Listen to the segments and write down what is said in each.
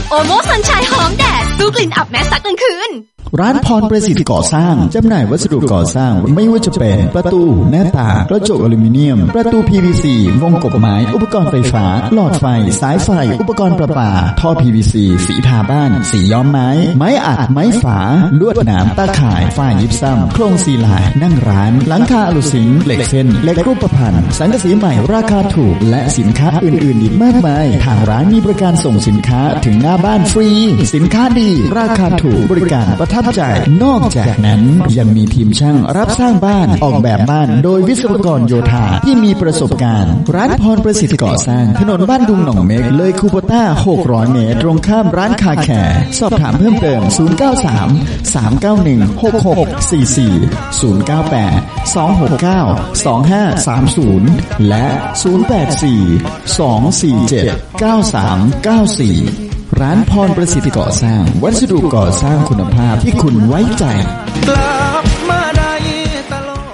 โอโมซันชายหอมแดดสู้กลิ่นอับแม้ซักกลางคืนร้านพรประสิทธิ์ก่อสร้างจำหน่ายวัสดุก่อสร้างไม่ว่าจะเป็นประตูหน้าต่างกระจกอลูมิเนียมประตู PVC วงกบไม้อุปกรณ์ไฟฟ้าหลอดไฟสายไฟอุปกรณ์ประปาท่อ PVC สีทาบ้านสีย้อมไม้ไม้อัดไม้ฝาลวดหนามตาข่ายฝ้ายิบซ้ำโครงซีลายนั่งร้านหลังคาอลูซิงเหล็กเส้นเหล็กรูปพรรณสังกะสีใหม่ราคาถูกและสินค้าอื่นๆอีกมากมายทางร้านมีบริการส่งสินค้าถึงหน้าบ้านฟรีสินค้าดีราคาถูกบริการประทับใจนอกจากนั้นยังมีทีมช่างรับสร้างบ้านออกแบบบ้านโดยวิศวกรโยธาที่มีประสบการณ์ร้านพรประสิทธิ์ก่อสร้างถนนบ้านดุงหนองเม็กเลยคูโบต้า600เมตรตรงข้ามร้านคาแคร์สอบถามเพิ่มเติม093 391 6644 098 269 2530 และ084 247 9394ร้านพรประสิทธิ์ก่อสร้างวัสดุก่อสร้างคุณภาพที่คุณไว้ใจกลับมาได้ตลอด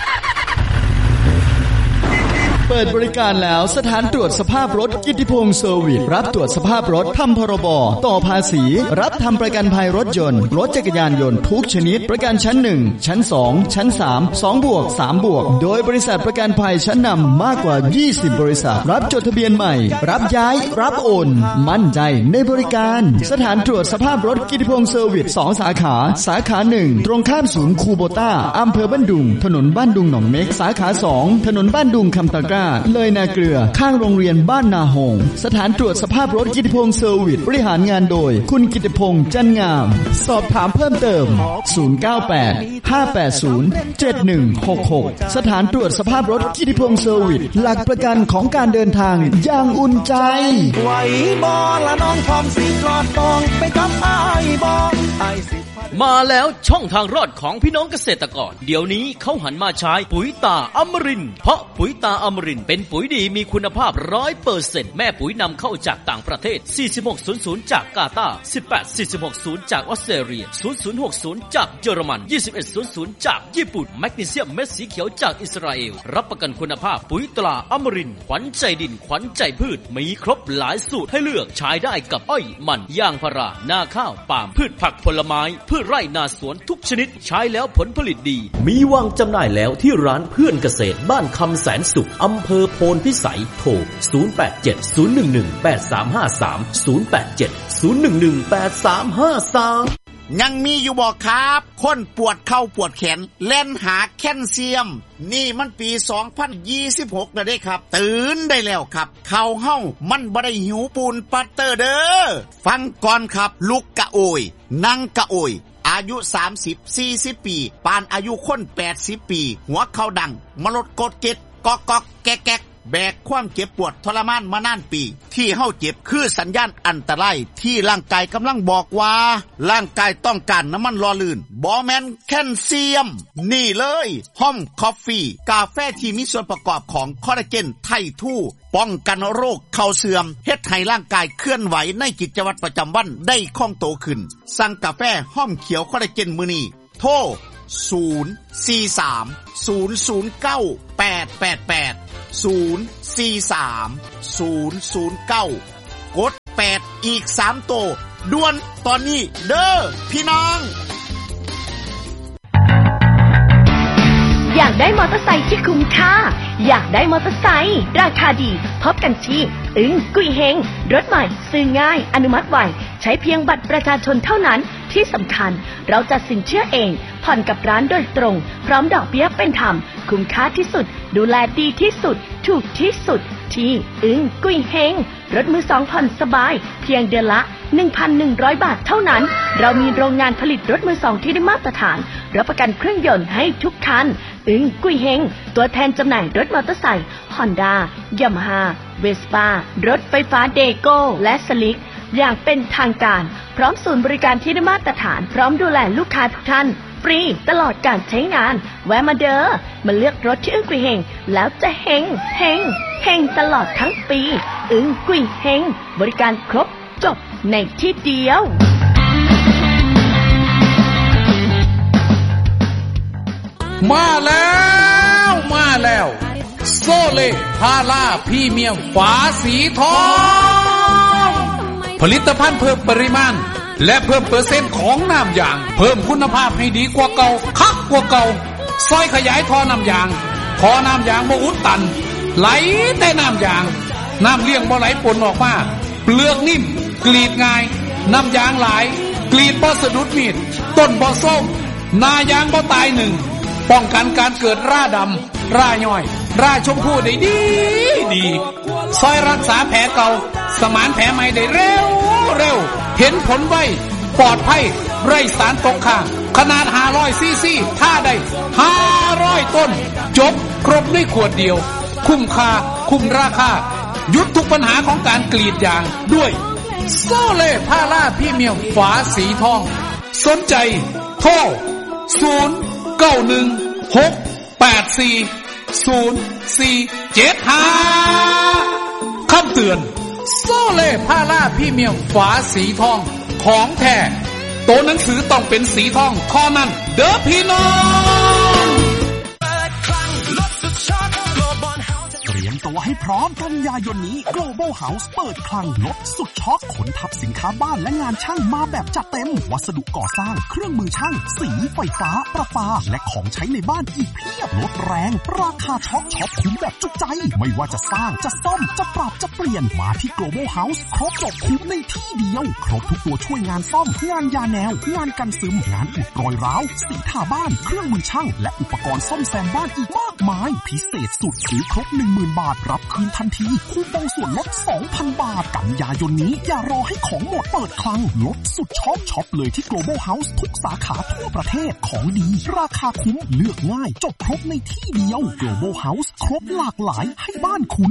เปิดบริการแล้วสถานตรวจสภาพรถกิตติพงษ์เซอร์วิสรับตรวจสภาพรถทำพรบต่อภาษีรับทำประกันภัยรถยนต์รถจักรยานยนต์ทุกชนิดประกันชั้น1ชั้น2ชั้น3 2บวก3บวกโดยบริษัทประกันภัยชั้นนำมากกว่า20บริษัทรับจดทะเบียนใหม่รับย้ายรับโอนมั่นใจในบริการสถานตรวจสภาพรถกิตติพงษ์เซอร์วิส2สาขาสาขา1ตรงข้ามศูนย์คูโบต้าอำเภอบ้านดุงถนนบ้านดุงหนองเม็กสาขา2ถนนบ้านดุงคำตะกร้าเลยนาเกลือข้างโรงเรียนบ้านนาหงสถานตรวจสภาพรถกิตติพงษ์เซอร์วิสบริหารงานโดยคุณกิตติพงษ์จันงามสอบถามเพิ่มเติม098 580 7166สถานตรวจสภาพรถกิตติพงษ์เซอร์วิสหลักประกันของการเดินทางอย่างอุ่นใจไหวบ่ละน้องพร้อมสิรอดตองไปกับอ้ายบ่อ้ายสิมาแล้วช่องทางรอดของพี่น้องเกษตรกรเดี๋ยวนี้เขาหันมาใช้ปุ๋ยตาอมรินทร์เพราะปุ๋ยตาอมรินทร์เป็นปุ๋ยดีมีคุณภาพ 100% แม่ปุ๋ยนำเข้าจากต่างประเทศ4600จากกาตาร์18460จากออสเตรเลีย0060จากเยอรมัน2100จากญี่ปุ่นแมกนีเซียมเม็ดสีเขียวจากอิสราเอลรับประกันคุณภาพปุ๋ยตราอมรินทร์ขวัญใจดินขวัญใจพืชมีครบหลายสูตรให้เลือกใช้ได้กับอ้อยมันยางพารานาข้าวปาล์มพืชผักผลไม้พืชไร่นาสวนทุกชนิดใช้แล้วผลผลิตดีมีวางจำหน่ายแล้วที่ร้านเพื่อนเกษตรบ้านคำแสนสุขอำเภอโพนพิสัยโทร 087-011-8353 ยังมีอยู่บ่ครับคนปวดเข่าปวดแขนเล่นหาแคลเซียมนี่มันปี2026แล้วเด้ครับตื่นได้แล้วครับเข่าเฮามันบ่ได้หิวปูนปัตเตอร์เด้อฟังก่อนครับลุกกะโอยนั่งกะโอยอายุ30-40 ปีปานอายุคน80 ปีหัวเข่าดังมลดกดเก็ดกอกแกกแบกความเจ็บปวดทรมานมานานปีที่เฮาเจ็บคือสัญญาณอันตรายที่ร่างกายกำลังบอกว่าร่างกายต้องการน้ำมันหล่อลื่นบ่แม่นแคลเซียมนี่เลยห้อมคอฟฟี่กาแฟที่มีส่วนประกอบของคอลลาเจนไททู่ป้องกันโรคเข่าเสื่อมเฮ็ดให้ร่างกายเคลื่อนไหวในกิจวัตรประจำวันได้คล่องตัวขึ้นสั่งกาแฟห้อมเขียวคอลลาเจนมื้อนี้โทร043-009-888 043-009 กด 8 อีก 3 ตัวด่วนตอนนี้เด้อพี่น้องอยากได้มอเตอร์ไซค์ที่คุ้มค่าอยากได้มอเตอร์ไซค์ราคาดีพบกันที่กุยเฮงรถใหม่ซื้อง่ายอนุมัติไวใช้เพียงบัตรประชาชนเท่านั้นที่สำคัญเราจัดสินเชื่อเองผ่อนกับร้านโดยตรงพร้อมดอกเบี้ยเป็นธรรมคุ้มค่าที่สุดดูแลดีที่สุดถูกที่สุดที่กุยเฮงรถมือสองผ่อนสบายเพียงเดือนละ 1,100 บาทเท่านั้นเรามีโรงงานผลิตรถมือสองที่ได้มาตรฐานรับประกันเครื่องยนต์ให้ทุกคันกุยเฮงตัวแทนจำหน่ายรถมอเตอร์ไซค์ Honda Yamaha Vespa รถไฟฟ้าเดโก้และสลิกอย่างเป็นทางการพร้อมศูนย์บริการที่ได้มาตรฐานพร้อมดูแลลูกค้าทุกท่านฟรีตลอดการใช้งานแวะมาเด้อมาเลือกรถที่กุยเฮงแล้วจะเฮงตลอดทั้งปีกุยเฮงบริการครบจบในที่เดียวมาแล้วโซเล่พาราพรีเมียมฝาสีทองผลิตภัณฑ์เพิ่มปริมาณและเพิ่มเปอร์เซ็นต์ของน้ำยางเพิ่มคุณภาพให้ดีกว่าเก่าคักกว่าเก่าซอยขยายท่อน้ำยางท่อน้ำยางบ่อุดตันไหลแต่น้ำยางน้ำเลี้ยงบ่ไหลปนออกมาเปลือกนิ่มกรีดง่ายน้ำยางหลายกรีดบ่สะดุดมีดต้นบ่ส้มหน้ายางบ่ตายหนึ่งป้องกันการเกิดราดำราย่อยราชมพู่ได้ดีซอยรักษาแผลเก่าสมานแผลใหม่ได้เร็วเห็นผลไวปลอดภัยไร้สารตกค้างขนาด500ซีซีท่าได้500ต้นจบครบในขวดเดียวคุ้มค่าคุ้มราคาหยุดทุกปัญหาของการกรีดยางด้วยโซเล่พาราพรีเมียมฝาสีทองสนใจโทร0916840475คำเตือนโซเล่พาราพรีเมียมฝาสีทองของแท้ตัวหนังสือต้องเป็นสีทองข้อนั้นเด้อพี่น้องเตรียมตัวให้พร้อมกันยายนนี้ Global House เปิดคลังลดสุดช็อคขนทับสินค้าบ้านและงานช่างมาแบบจัดเต็มวัสดุก่อสร้างเครื่องมือช่างสีไฟฟ้าประปาและของใช้ในบ้านอีกเพียบลดแรงราคาช็อปคุ้มแบบจุใจไม่ว่าจะสร้างจะซ่อมจะปรับจะเปลี่ยนมาที่ Global House ครบจบคุ้มในที่เดียวครบทุกตัวช่วยงานซ่อมงานยาแนวงานกันซึมงานอุดรอยร้าวสีทาบ้านเครื่องมือช่างและอุปกรณ์ซ่อมแซมบ้านอีกมากมายพิเศษสุดซื้อครบ 10,000 บาทรับคืนทันทีคูปองส่วนลด 2,000 บาทกันยายนนี้อย่ารอให้ของหมดเปิดคลังลดสุดช็อปเลยที่ Global House ทุกสาขาทั่วประเทศของดีราคาคุ้มเลือกง่ายจบครบในที่เดียว Global House ครบหลากหลายให้บ้านคุณ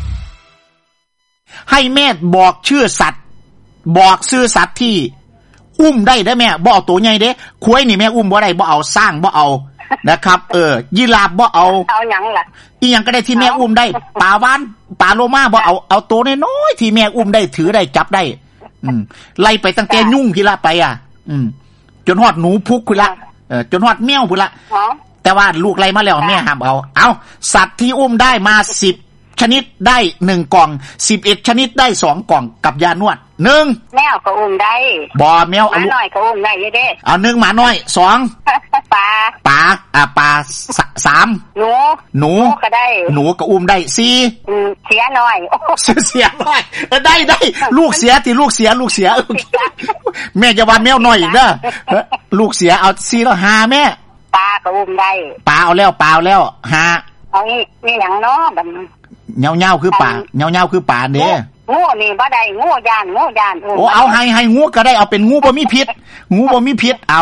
ให้แม่บอกชื่อสัตว์บอกชื่อสัตว์ที่อุ้มได้แม่บ่เอาตัวใหญ่เด้ควายนี่แม่อุ้มบ่ได้บ่เอาสร้างบ่เอานะครับยีราฟบ่เอาหยังล่ะอีหยังก็ได้ที่แม่อุ้มได้ปลาวานปลาโลมาบ่เอาตัวน้อยๆที่แม่อุ้มได้ถือได้จับได้ไล่ไปตั้งแต่ยุ่งพี่ละไปจนฮอดหนูพุกพี่ละจนฮอดแมวพี่ละแต่ว่าลูกไล่มาแล้วแม่ห้ามเอาสัตว์ที่อุ้มได้มา10ชนิดได้1กล่อง11ชนิดได้2กล่องกับยานวด1 แมวก็อุ้มได้บ่แมวหมาน้อยก็อุ้มได้เด้เอา1หมาน้อย2ปลา3หนูก็ได้หนูก็อุ้มได้4 เสียน้อยเสียน้อยได้ลูกเสียที่ลูกเสียแม่จะว่าแมวน้อยอีกเด้อลูกเสียเอา4แล้ว5แม่ปลาก็อุ้มได้ปลาเอาแล้ว5 เอานี่หยังเนาะบัดเงาคือปลาเงาคือปลาเด้งูนี่บ่ได้งูย่านโอ้เอาให้งูก็ได้เอาเป็นงูบ่มีพิษเอา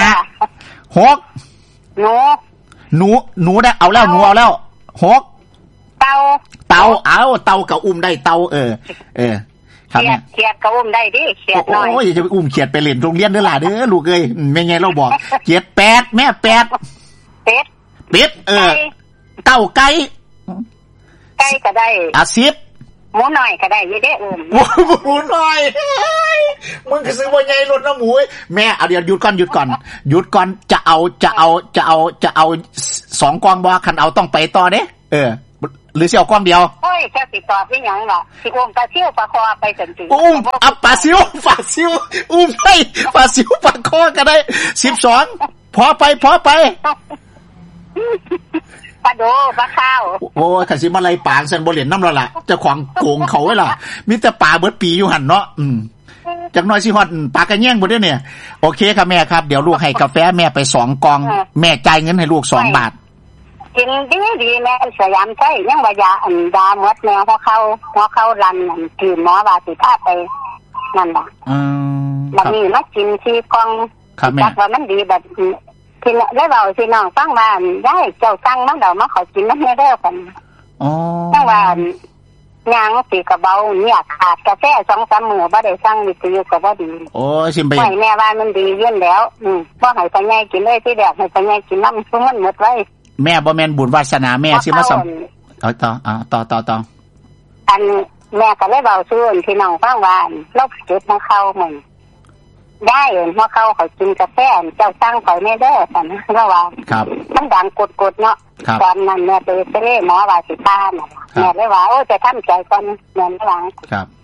6หนูได้เอาแล้วหนูเอาแล้ว6เต่าเอาเต่าก็อุ้มได้เต่าครับเนี่ยเขียดก็อุ้มได้ดิเขียดน้อยโอ้ยจะไปอุ้มเขียดไปเล่นโรงเรียนเด้อล่ะเด้อลูกเอ้ยแม่ไงเราบอกเขียด8แม่8เป็ดเต่าไก่ก็ได้ 10 หมูน้อยก็ได้อยู่เด้หมูน้อยมึงก็ซื้อบ่ใหญ่รถน้ำหมูแม่เอาเดี๋ยวหยุดก่อนจะเอา2กล่องบ่คันเอาต้องไปต่อเด้หรือสิเอากล่องเดียวโอ้ยแค่ติดต่อพี่หยังล่ะสิอุ้มปลาซิวปลาคอไปจังซี่ปลาซิวอุ้มได้ปลาซิวปลาคอก็ได้12พอไปปลาโดปลาข้าวโอ้ยขันสิมาไล่ปางสันบ่เล่นน้ำแล้วล่ะเจ้าของโกงเขาไว้ล่ะมีแต่ปลาเบิดปีอยู่หั่นเนาะจักหน่อยสิฮอดปลากระแยงบ่ได้เนี่ยโอเคครับแม่ครับเดี๋ยวลูกให้กาแฟแม่ไป2กล่องแม่จ่ายเงินให้ลูก2 บาทกินดีแม่สยามใช้ยังว่ายาดาหมดแนวหัวเข้ารันกินหมอว่าสิพาไปนั่นล่ะบัดนี้มากิน4กล่องจักว่ามันดีแบบที่ได้เว้าสิน้องฟังว่าได้เจ้าสั่งมันเดามาขอกินนำแม่เด้อคั่นจังว่าย่างสิกระเบาเนี่ยขาดกาแฟ 2-3 มื้อบ่ได้สั่งวิทยุก็บ่ดีโอ้ยสิไปแม่ว่ามันดีเย็นแล้วบ่ให้ไปใหญ่กินเลยที่แรกให้ไปใหญ่กินน้ำซุมันหมดไว้แม่บ่แม่นบุญวาสนาแม่สิมาเอาต่ออันแม่ก็เลยเว้าซื่อพี่น้องฟังว่าเราเจ็บมาเข้าเหมือนได้หัวเข้าเขากินกาแฟเจ้าสั่งข่อยแม่เด้อซั่นว่าครับมันดังกดๆเนาะตอนนั้นแม่ไปเซเลหมอว่าสิพาน่ะแม่เลยว่าโอ้จะทำใจก่อนแม่ว่าครับ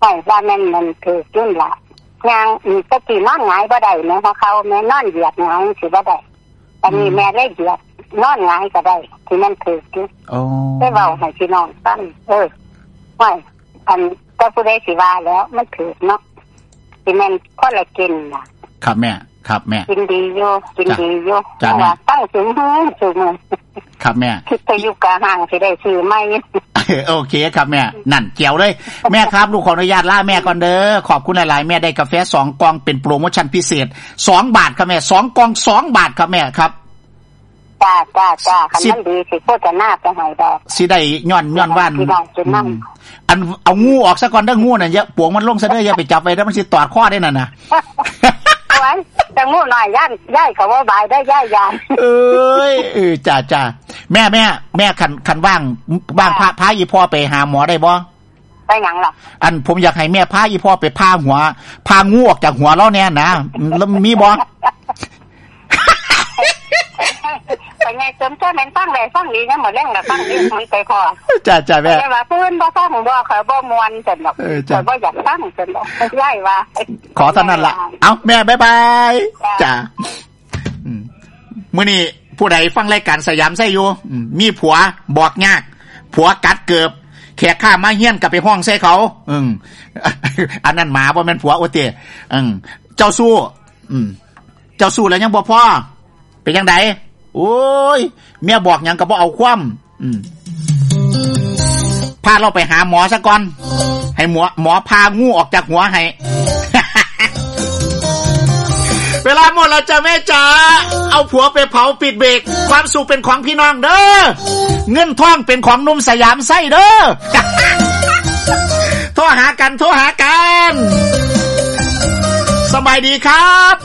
ไปว่าแม่นมันคือยุ่นละยางตะกี้นอนหงายบ่ได้แม่เพราะเขาแม่นอนเหยียดหงายสิบ่ได้แต่นี่แม่เลยเหยียดนอนหงายก็ได้ที่มันคืออยู่ได้เว้าให้พี่น้องฟังว่าอันก็ผู้ใดสิว่าแล้วมันคือเนาะที่แม่นคนละกินน่ะครับแม่ครับแม่กินดีอยู่กินดีอยู่ว่าตั้งถึงสูงครับแม่คิดจะอยู่กะห่างสิได้ซื้อใหม่โอเคครับแม่นั่นเกี่ยวเลยแม่ครับลูกขออนุญาตลาแม่ก่อนเด้อขอบคุณหลายๆแม่ได้กาแฟ2กล่องเป็นโปรโมชั่นพิเศษ2 บาทครับแม่2กล่อง2 บาทครับแม่ครับจ้าคันมันดีสิโฆษณาไปให้ดอกสิได้ย้อนว่านอันเอางูออกซะก่อนเด้องูน่ะอย่าปวงมันลงซะเด้ออย่าไปจับไว้แล้วมันสิตอดคอได้นั่นน่ะแต่งูน้อยย่ายก็ว่าบายได้ย่ายยานจ้าแม่คันว่างพาอีพ่อไปหาหมอได้บ่ไปหยังล่ะอันผมอยากให้แม่พาอีพ่อไปพางูออกจากหัวเราแน่นะแล้วมีบ่ไปไงเติมเจ้าแม่นฟังได้ฟังดียังหมดแรงน่ะฟังดีมันไปพอจ้าแม่แต่ว่าเพิ่นบ่ฟังบ่เขาบ่ม่วนจังดอกแต่บ่อยากฟังจังดอกย้ายว่าขอเท่านั้นล่ะเอ้าแม่บ๊ายบายจ้ามื้อนี้ผู้ใดฟังรายการสยามไสอยู่มีผัวบอกยากผัวกัดเกือบแขกข้ามาเฮียนกลับไปห้องใส่เขาอันนั้นหมาบ่แม่นผัวโอเตเจ้าสู้แล้วยังบ่พอเป็นจังไดโอ้ยเมียบอกหยังก็บ่เอาความพาเราไปหาหมอซะก่อนให้หมอพางูออกจากหัวให้ เวลาหมดแล้วจ้ะแม่จ๋าเอาผัวไปเผาปิดเบรกความสุขเป็นของพี่น้องเด้อเงินทองเป็นของหนุ่มสยามไส้เด้อ โทรหากันสบายดีครับ